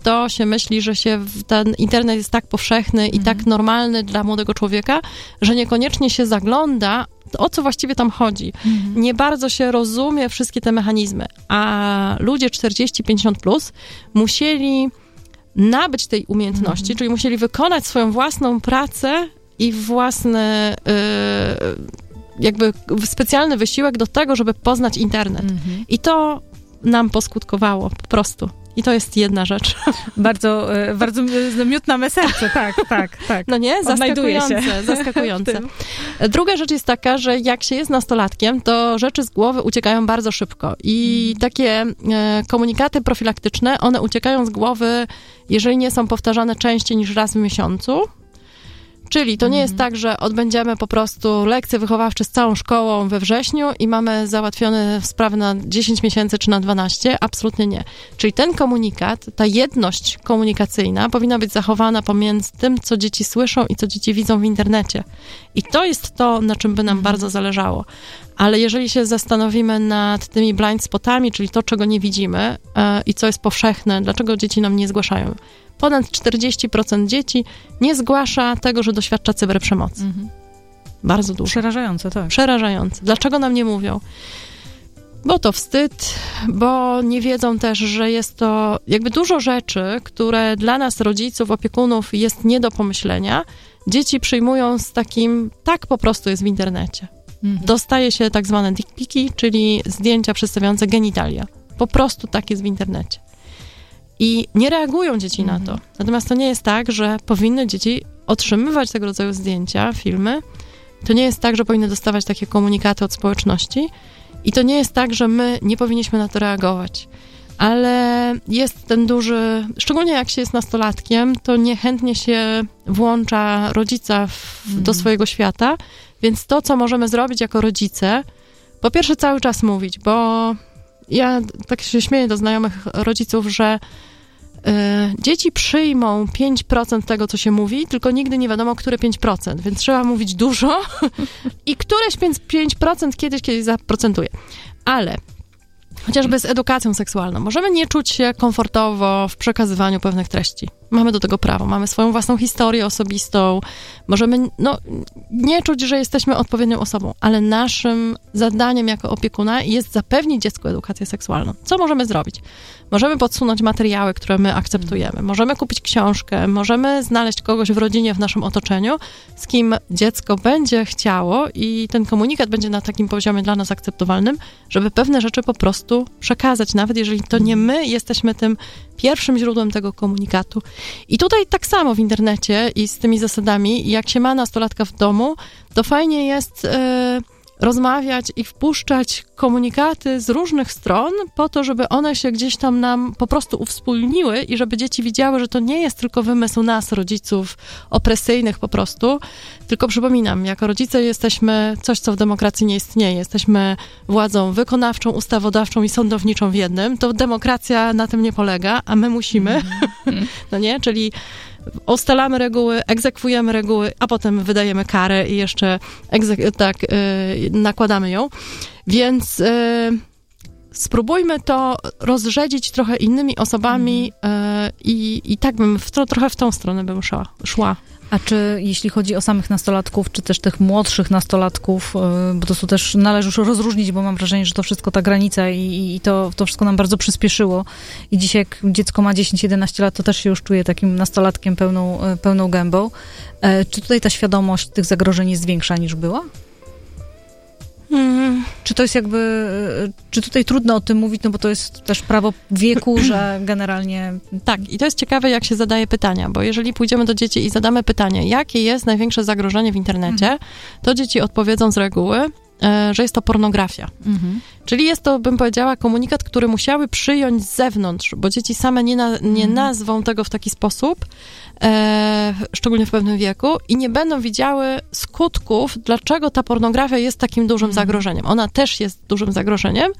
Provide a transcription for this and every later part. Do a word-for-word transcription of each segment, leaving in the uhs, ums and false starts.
to się myśli, że się ten internet jest tak powszechny mhm. i tak normalny dla młodego człowieka, że niekoniecznie się zagląda, o co właściwie tam chodzi. Mhm. Nie bardzo się rozumie wszystkie te mechanizmy. A ludzie czterdzieści pięćdziesiąt plus musieli nabyć tej umiejętności, mhm. czyli musieli wykonać swoją własną pracę i własny yy, jakby specjalny wysiłek do tego, żeby poznać internet. Mhm. I to nam poskutkowało po prostu. I to jest jedna rzecz. Bardzo, bardzo miód na me serce, tak, tak, tak. No nie? Zaskakujące, zaskakujące. Druga rzecz jest taka, że jak się jest nastolatkiem, to rzeczy z głowy uciekają bardzo szybko. I mm. takie e, komunikaty profilaktyczne, one uciekają z głowy, jeżeli nie są powtarzane częściej niż raz w miesiącu. Czyli to nie jest tak, że odbędziemy po prostu lekcje wychowawcze z całą szkołą we wrześniu i mamy załatwione sprawy na dziesięć miesięcy czy na dwanaście. Absolutnie nie. Czyli ten komunikat, ta jedność komunikacyjna powinna być zachowana pomiędzy tym, co dzieci słyszą i co dzieci widzą w internecie. I to jest to, na czym by nam bardzo zależało. Ale jeżeli się zastanowimy nad tymi blind spotami, czyli to, czego nie widzimy yy, i co jest powszechne, dlaczego dzieci nam nie zgłaszają. Ponad czterdzieści procent dzieci nie zgłasza tego, że doświadcza cyberprzemocy. Mhm. Bardzo dużo. Przerażające, tak. Przerażające. Dlaczego nam nie mówią? Bo to wstyd, bo nie wiedzą też, że jest to jakby dużo rzeczy, które dla nas, rodziców, opiekunów, jest nie do pomyślenia. Dzieci przyjmują z takim, tak po prostu jest w internecie. Mhm. Dostaje się tak zwane dick piki, czyli zdjęcia przedstawiające genitalia. Po prostu tak jest w internecie. I nie reagują dzieci mhm. na to. Natomiast to nie jest tak, że powinny dzieci otrzymywać tego rodzaju zdjęcia, filmy. To nie jest tak, że powinny dostawać takie komunikaty od społeczności. I to nie jest tak, że my nie powinniśmy na to reagować. Ale jest ten duży, szczególnie jak się jest nastolatkiem, to niechętnie się włącza rodzica w, mhm. do swojego świata. Więc to, co możemy zrobić jako rodzice, po pierwsze cały czas mówić, bo ja tak się śmieję do znajomych rodziców, że y, dzieci przyjmą pięć procent tego, co się mówi, tylko nigdy nie wiadomo, które pięć procent, więc trzeba mówić dużo i któreś pięć procent kiedyś, kiedyś zaprocentuje. Ale chociażby z edukacją seksualną. Możemy nie czuć się komfortowo w przekazywaniu pewnych treści. Mamy do tego prawo. Mamy swoją własną historię osobistą. Możemy no, nie czuć, że jesteśmy odpowiednią osobą, ale naszym zadaniem jako opiekuna jest zapewnić dziecku edukację seksualną. Co możemy zrobić? Możemy podsunąć materiały, które my akceptujemy. Możemy kupić książkę. Możemy znaleźć kogoś w rodzinie, w naszym otoczeniu, z kim dziecko będzie chciało i ten komunikat będzie na takim poziomie dla nas akceptowalnym, żeby pewne rzeczy po prostu przekazać, nawet jeżeli to nie my jesteśmy tym pierwszym źródłem tego komunikatu. I tutaj tak samo w internecie i z tymi zasadami, jak się ma nastolatka w domu, to fajnie jest y, rozmawiać i wpuszczać komunikaty z różnych stron po to, żeby one się gdzieś tam nam po prostu uwspólniły i żeby dzieci widziały, że to nie jest tylko wymysł nas, rodziców opresyjnych po prostu, tylko przypominam, jako rodzice jesteśmy coś, co w demokracji nie istnieje. Jesteśmy władzą wykonawczą, ustawodawczą i sądowniczą w jednym. To demokracja na tym nie polega, a my musimy, mm-hmm. no nie? Czyli ustalamy reguły, egzekwujemy reguły, a potem wydajemy karę i jeszcze egzek- tak, yy, nakładamy ją. Więc yy, spróbujmy to rozrzedzić trochę innymi osobami yy, i, i tak bym w to, trochę w tą stronę bym szła. szła. A czy jeśli chodzi o samych nastolatków, czy też tych młodszych nastolatków, bo to tu też należy już rozróżnić, bo mam wrażenie, że to wszystko ta granica i, i to, to wszystko nam bardzo przyspieszyło. I dzisiaj jak dziecko ma dziesięć jedenaście lat, to też się już czuje takim nastolatkiem pełną, pełną gębą. Czy tutaj ta świadomość tych zagrożeń jest większa niż była? Hmm. Czy to jest jakby, czy tutaj trudno o tym mówić, no bo to jest też prawo wieku, że generalnie... Tak, i to jest ciekawe, jak się zadaje pytania, bo jeżeli pójdziemy do dzieci i zadamy pytanie, jakie jest największe zagrożenie w internecie, mhm. to dzieci odpowiedzą z reguły, że jest to pornografia. Mhm. Czyli jest to, bym powiedziała, komunikat, który musiały przyjąć z zewnątrz, bo dzieci same nie, na, nie mhm. nazwą tego w taki sposób, e, szczególnie w pewnym wieku, i nie będą widziały skutków, dlaczego ta pornografia jest takim dużym mhm. zagrożeniem. Ona też jest dużym zagrożeniem,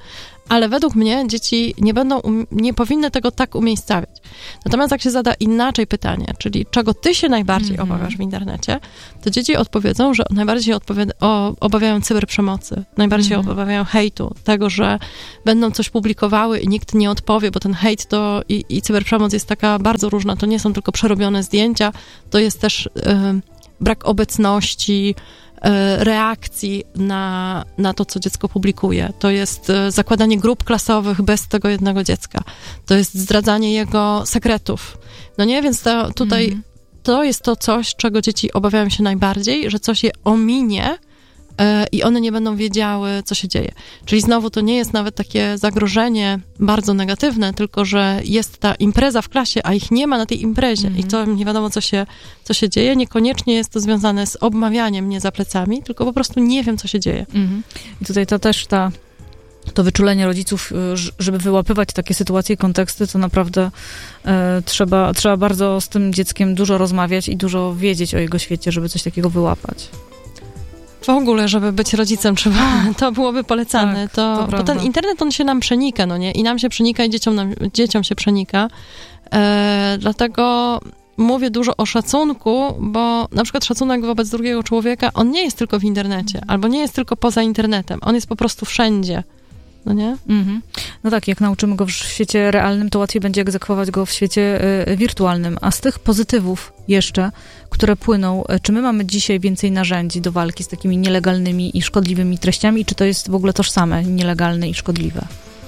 ale według mnie dzieci nie będą, um, nie powinny tego tak umiejscawiać. Natomiast jak się zada inaczej pytanie, czyli czego ty się najbardziej mm-hmm. obawiasz w internecie, to dzieci odpowiedzą, że najbardziej odpowiada, o, obawiają cyberprzemocy, najbardziej mm-hmm. obawiają hejtu, tego, że będą coś publikowały i nikt nie odpowie, bo ten hejt to i, i cyberprzemoc jest taka bardzo różna, to nie są tylko przerobione zdjęcia, to jest też y, brak obecności, reakcji na, na to, co dziecko publikuje. To jest zakładanie grup klasowych bez tego jednego dziecka. To jest zdradzanie jego sekretów. No nie? Więc to, tutaj mm. to jest to coś, czego dzieci obawiają się najbardziej, że coś je ominie i one nie będą wiedziały, co się dzieje. Czyli znowu to nie jest nawet takie zagrożenie bardzo negatywne, tylko że jest ta impreza w klasie, a ich nie ma na tej imprezie mm-hmm. i to nie wiadomo, co się, co się dzieje. Niekoniecznie jest to związane z obmawianiem mnie za plecami, tylko po prostu nie wiem, co się dzieje. Mm-hmm. I tutaj to też ta to wyczulenie rodziców, żeby wyłapywać takie sytuacje i konteksty, to naprawdę e, trzeba, trzeba bardzo z tym dzieckiem dużo rozmawiać i dużo wiedzieć o jego świecie, żeby coś takiego wyłapać. W ogóle, żeby być rodzicem, trzeba, to byłoby polecane. Tak, to, to bo ten internet, on się nam przenika, no nie? I nam się przenika, i dzieciom, nam, dzieciom się przenika. E, dlatego mówię dużo o szacunku, bo na przykład szacunek wobec drugiego człowieka, on nie jest tylko w internecie, albo nie jest tylko poza internetem. On jest po prostu wszędzie. No nie? Mm-hmm. No tak, jak nauczymy go w świecie realnym, to łatwiej będzie egzekwować go w świecie y, wirtualnym. A z tych pozytywów jeszcze, które płyną, czy my mamy dzisiaj więcej narzędzi do walki z takimi nielegalnymi i szkodliwymi treściami, czy to jest w ogóle tożsame, nielegalne i szkodliwe?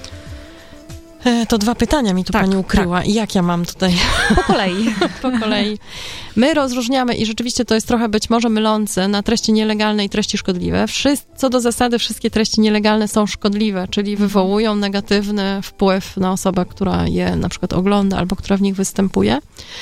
To dwa pytania mi tu tak, pani ukryła. Tak. I jak ja mam tutaj? Po kolei. po kolei. My rozróżniamy, i rzeczywiście to jest trochę być może mylące, na treści nielegalne i treści szkodliwe. Wszyscy, co do zasady, wszystkie treści nielegalne są szkodliwe, czyli wywołują negatywny wpływ na osobę, która je na przykład ogląda albo która w nich występuje.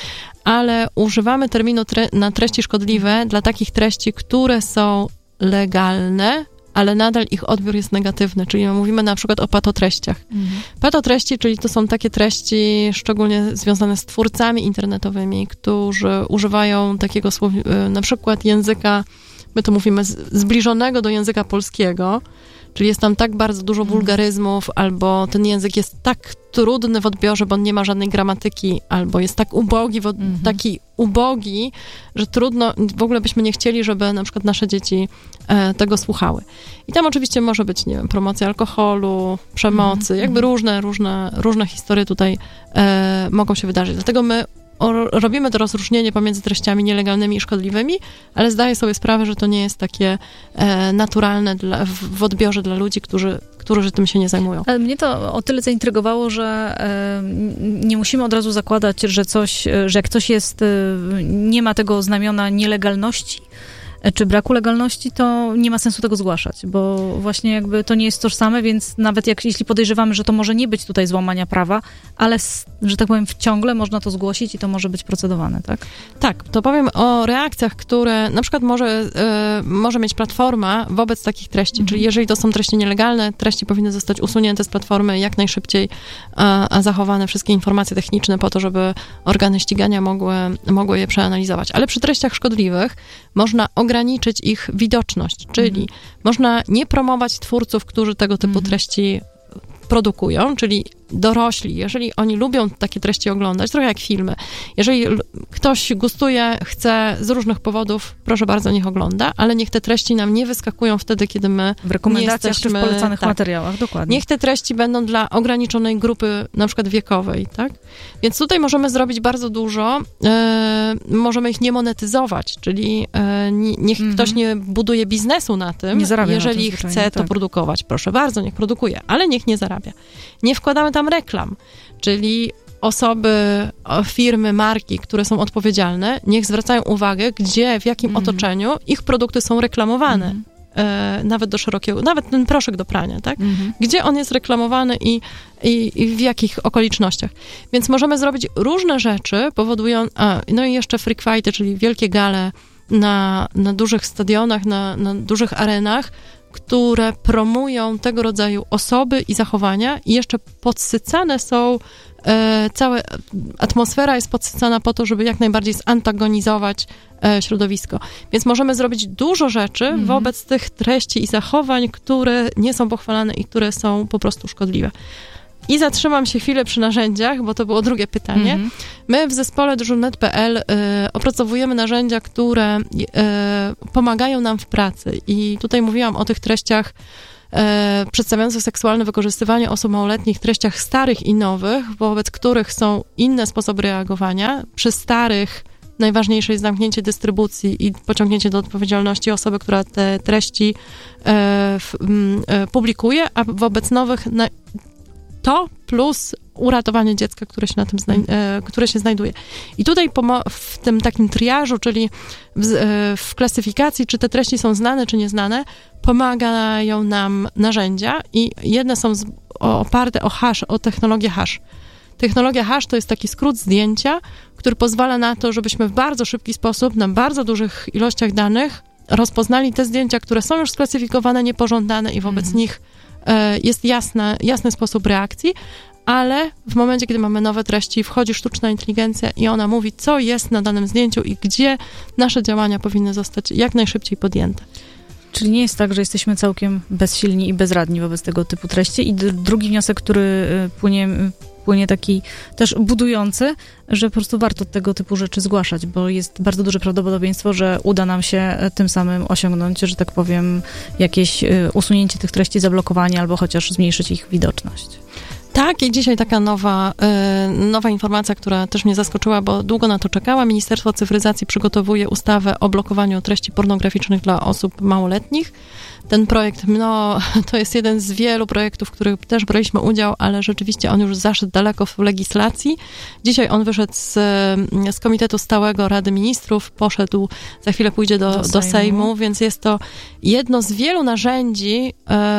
Ale używamy terminu tre- na treści szkodliwe dla takich treści, które są legalne, ale nadal ich odbiór jest negatywny, czyli mówimy na przykład o patotreściach. Mhm. Patotreści, czyli to są takie treści szczególnie związane z twórcami internetowymi, którzy używają takiego słow, na przykład języka, my to mówimy, zbliżonego do języka polskiego, czyli jest tam tak bardzo dużo wulgaryzmów, albo ten język jest tak trudny w odbiorze, bo on nie ma żadnej gramatyki, albo jest tak ubogi, od, mm-hmm. taki ubogi, że trudno, w ogóle byśmy nie chcieli, żeby na przykład nasze dzieci e, tego słuchały. I tam oczywiście może być, nie wiem, promocja alkoholu, przemocy, mm-hmm. jakby różne, różne, różne historie tutaj e, mogą się wydarzyć. Dlatego my O, robimy to rozróżnienie pomiędzy treściami nielegalnymi i szkodliwymi, ale zdaję sobie sprawę, że to nie jest takie e, naturalne dla, w, w odbiorze dla ludzi, którzy, którzy tym się nie zajmują. Ale mnie to o tyle zaintrygowało, że e, nie musimy od razu zakładać, że coś, że jak coś jest, e, nie ma tego znamiona nielegalności, czy braku legalności, to nie ma sensu tego zgłaszać, bo właśnie jakby to nie jest tożsame, więc nawet jak, jeśli podejrzewamy, że to może nie być tutaj złamania prawa, ale, że tak powiem, ciągle można to zgłosić i to może być procedowane, tak? Tak, to powiem o reakcjach, które na przykład może, y, może mieć platforma wobec takich treści, mhm. czyli jeżeli to są treści nielegalne, treści powinny zostać usunięte z platformy jak najszybciej, a, a zachowane wszystkie informacje techniczne po to, żeby organy ścigania mogły, mogły je przeanalizować. Ale przy treściach szkodliwych można ograniczyć ich widoczność, czyli mhm. można nie promować twórców, którzy tego typu mhm. treści produkują, czyli dorośli, jeżeli oni lubią takie treści oglądać, trochę jak filmy, jeżeli ktoś gustuje, chce z różnych powodów, proszę bardzo, niech ogląda, ale niech te treści nam nie wyskakują wtedy, kiedy my w rekomendacjach nie jesteśmy, czy w polecanych tak, materiałach, dokładnie. Niech te treści będą dla ograniczonej grupy, na przykład wiekowej, tak? Więc tutaj możemy zrobić bardzo dużo, e, możemy ich nie monetyzować, czyli e, niech mm-hmm. ktoś nie buduje biznesu na tym, nie zarabia jeżeli na tym chce to tak. produkować, proszę bardzo, niech produkuje, ale niech nie zarabia. Nie wkładamy tam reklam, czyli osoby, firmy, marki, które są odpowiedzialne, niech zwracają uwagę, gdzie, w jakim mm. otoczeniu ich produkty są reklamowane. Mm. E, nawet do szerokiego, nawet ten proszek do prania, tak? Mm-hmm. Gdzie on jest reklamowany i, i, i w jakich okolicznościach. Więc możemy zrobić różne rzeczy, powodują, a, no i jeszcze freak fighty, czyli wielkie gale na, na dużych stadionach, na, na dużych arenach, które promują tego rodzaju osoby i zachowania i jeszcze podsycane są, e, cała atmosfera jest podsycana po to, żeby jak najbardziej zantagonizować e, środowisko. Więc możemy zrobić dużo rzeczy mhm. wobec tych treści i zachowań, które nie są pochwalane i które są po prostu szkodliwe. I zatrzymam się chwilę przy narzędziach, bo to było drugie pytanie. Mm-hmm. My w zespole dyżurnet kropka pe el y, opracowujemy narzędzia, które y, pomagają nam w pracy. I tutaj mówiłam o tych treściach y, przedstawiających seksualne wykorzystywanie osób małoletnich, treściach starych i nowych, wobec których są inne sposoby reagowania. Przy starych najważniejsze jest zamknięcie dystrybucji i pociągnięcie do odpowiedzialności osoby, która te treści y, f, y, publikuje, a wobec nowych na, to plus uratowanie dziecka, które się na tym zna- e, które się znajduje. I tutaj pomo- w tym takim triażu, czyli w, e, w klasyfikacji, czy te treści są znane, czy nieznane, pomagają nam narzędzia i jedne są z, o, oparte o hash, o technologię hash. Technologia hash to jest taki skrót zdjęcia, który pozwala na to, żebyśmy w bardzo szybki sposób, na bardzo dużych ilościach danych rozpoznali te zdjęcia, które są już sklasyfikowane, niepożądane i wobec mm. nich jest jasna, jasny sposób reakcji, ale w momencie, kiedy mamy nowe treści, wchodzi sztuczna inteligencja i ona mówi, co jest na danym zdjęciu i gdzie nasze działania powinny zostać jak najszybciej podjęte. Czyli nie jest tak, że jesteśmy całkiem bezsilni i bezradni wobec tego typu treści. I d- drugi wniosek, który płynie, płynie taki też budujący, że po prostu warto tego typu rzeczy zgłaszać, bo jest bardzo duże prawdopodobieństwo, że uda nam się tym samym osiągnąć, że tak powiem, jakieś usunięcie tych treści, zablokowanie albo chociaż zmniejszyć ich widoczność. Tak, i dzisiaj taka nowa, y, nowa informacja, która też mnie zaskoczyła, bo długo na to czekała. Ministerstwo Cyfryzacji przygotowuje ustawę o blokowaniu treści pornograficznych dla osób małoletnich. Ten projekt, no, to jest jeden z wielu projektów, w których też braliśmy udział, ale rzeczywiście on już zaszedł daleko w legislacji. Dzisiaj on wyszedł z, z Komitetu Stałego Rady Ministrów, poszedł, za chwilę pójdzie do, do, do Sejmu. Sejmu, więc jest to jedno z wielu narzędzi,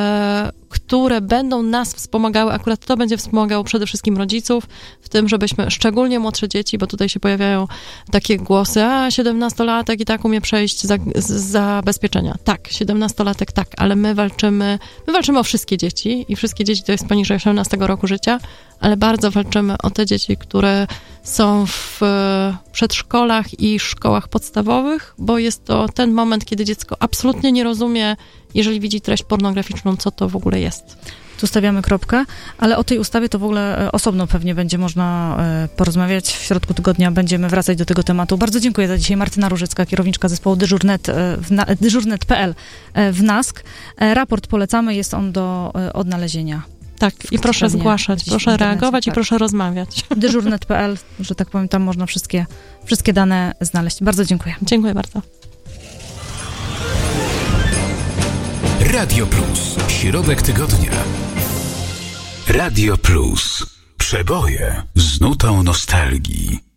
e, które będą nas wspomagały, akurat to będzie wspomagało przede wszystkim rodziców, w tym, żebyśmy, szczególnie młodsze dzieci, bo tutaj się pojawiają takie głosy, a siedemnastolatek i tak umie przejść za, zabezpieczenia. Tak, siedemnastolatek tak, ale my walczymy, my walczymy o wszystkie dzieci i wszystkie dzieci to jest poniżej osiemnastego roku życia, ale bardzo walczymy o te dzieci, które są w przedszkolach i szkołach podstawowych, bo jest to ten moment, kiedy dziecko absolutnie nie rozumie, jeżeli widzi treść pornograficzną, co to w ogóle jest. Tu stawiamy kropkę, ale o tej ustawie to w ogóle osobno pewnie będzie można porozmawiać. W środku tygodnia będziemy wracać do tego tematu. Bardzo dziękuję za dzisiaj. Martyna Różycka, kierowniczka zespołu dyżurnet kropka pe el w NASK. Raport polecamy, jest on do odnalezienia. Tak, i proszę zgłaszać, proszę reagować tak. i proszę rozmawiać. dyżurnet kropka pe el, że tak powiem, tam można wszystkie, wszystkie dane znaleźć. Bardzo dziękuję. Dziękuję bardzo. Radio Plus. Środek tygodnia. Radio Plus. Przeboje z nutą nostalgii.